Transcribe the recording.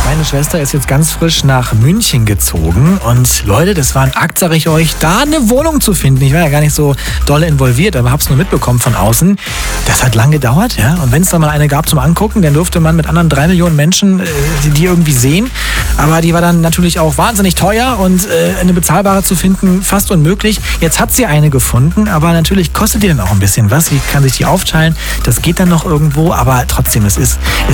Meine Schwester ist jetzt ganz frisch nach München gezogen und Leute, das war ein Akt, sag ich euch, da eine Wohnung zu finden. Ich war ja gar nicht so doll involviert, aber hab's nur mitbekommen von außen. Das hat lang gedauert, ja. Und wenn es da mal eine gab zum Angucken, dann durfte man mit anderen 3 Millionen Menschen die irgendwie sehen. Aber die war dann natürlich auch wahnsinnig teuer und eine bezahlbare zu finden fast unmöglich. Jetzt hat sie eine gefunden, aber natürlich kostet die dann auch ein bisschen was. Wie kann sich die aufteilen? Das geht dann noch irgendwo, aber trotzdem, es ist